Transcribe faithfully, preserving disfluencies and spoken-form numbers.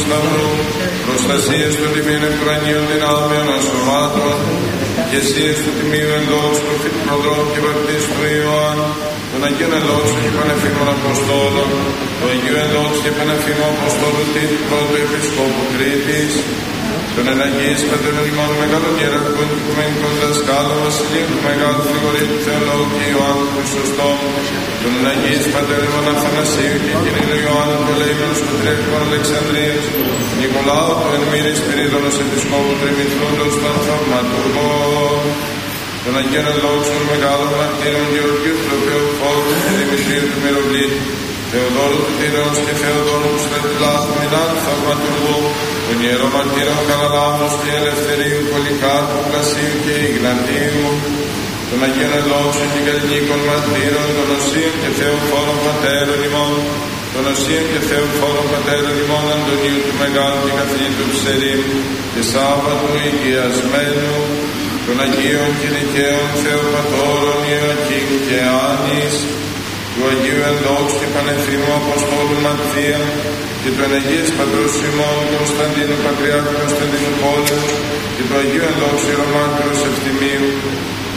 Σταυρού, προστασίες των τιμίων ευκρανίων δυνάμεων ασωμάτων, ηγεσίες του Τιμίου Ενδόξου προφήτου Προδρόμου και Βαπτίστου Ιωάννου, των Αγίων Ενδόξων και Πανεφήμων Αποστόλων, του Αγίου Ενδόξου και Πανεφήμων Αποστόλου Τίτου Πρώτου Επισκόπου Κρήτης, των Εναγίης Πατέρων ημών Μεγάλων Ιεραρχών και Οικουμενικών Δασκάλων Βασιλείων του Μεγάλου Φιγορήτου Θεολόγου και Ιωάννου Χρυσοστόμου, των Εναγίης Πατέρων ημών Αθανασίου και Κυρίου Ιωάννου Πολεήμενος Πατριαρχών Αλεξανδρίας, Νικολάου του Ενμήρης Σπυρίδωνος Επισκόπου Τριμηθρούντος των Θαυματουργών, των Αγίων Ελόξων Μεγάλων Μαρτύρων Γεωργίου Τροπαίου Φόρου και Δημητρίου του Μυροβλήτου, Θεοδόρου του Τυρός και Θεοδόρου του Στρατηλάθου Μινάτου Θαυματουργού, των Ιερών Μαρτύρων Καλαλάμους και Ελευθερίου Πολυκάρπου Πλασίου και Ιγνατίου, των Αγίων Ελόξων και Καλλινίκων Μαρτύρων, των Οσίων και Θεοφόρων Πατέρων ημών, των Οσίων και Θεοφόρων Πατέρων ημών Αντωνίου του Μεγάλου και Καθηγήτου Ψερίμ και Σάββατου Υγειασμένου, των Αγίων και Νικαίων Θεοπατώρων Ιωακήμ και Άνης, του Αγίου Ενδόξου και Πανεφήμου Αποστόλου Ματθία και του Εναγίας Πατρός Σιμών Κωνσταντίνου Πατριάρχου Κωνσταντίνου Πόλεμου και του Αγίου Ενδόξου Ιερομάρτυρος Ευθυμίου,